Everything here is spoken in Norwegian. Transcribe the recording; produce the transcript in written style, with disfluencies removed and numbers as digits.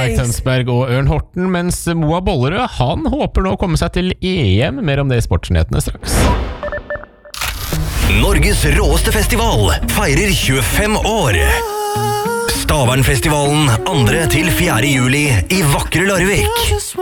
Erik Tønsberg og Ørn Horten, mens Moa Bollerød, han håper nå å komme seg til EM. Mer om det i Sportsnyhetene straks. Norges råeste festival feirer 25 år. Stavernfestivalen 2. til 4. juli i vakre Larvik.